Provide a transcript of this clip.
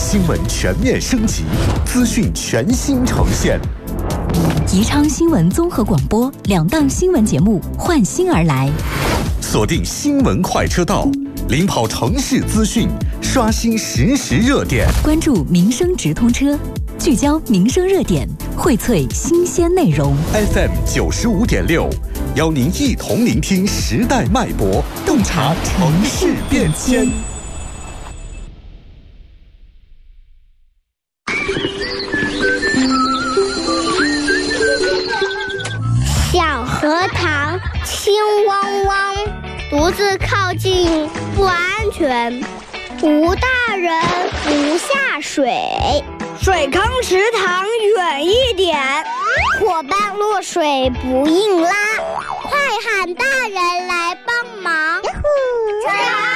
新闻全面升级，资讯全新呈现。 宜昌新闻综合广播2档新闻节目换新而来， 锁定新闻快车道，领跑城市资讯，刷新实时热点， 关注民生直通车，聚焦民生热点，荟萃新鲜内容。 FM 95.6，邀您一同聆听时代脉搏，洞察城市变迁。 小荷塘清汪汪，独自靠近不安全。吴大人不下水， 水坑池塘远一点。 伙伴落水不硬拉，快喊大人来帮忙。